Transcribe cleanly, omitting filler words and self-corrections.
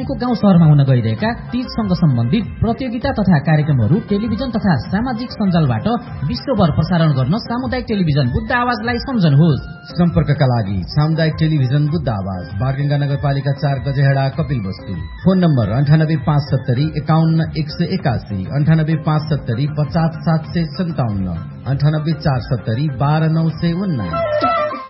तपाईँको गाउँ शहरमा हुन गइरहेका तीजसँग सम्बन्धित प्रतियोगिता तथा कार्यक्रमहरू टेलिभिजन तथा सामाजिक सञ्जालबाट विश्वभर प्रसारण गर्न सामुदायिक टेलिभिजन बुद्ध आवाजलाई सम्झनुहोस्। सम्पर्कका लागि सामुदायिक टेलिभिजन बुद्ध आवाज, बारगंगा नगरपालिका 4 गजेहडा, कपिलवस्तु। Phone number 9857 51 181, 9857 50 757, 98 470 12 919।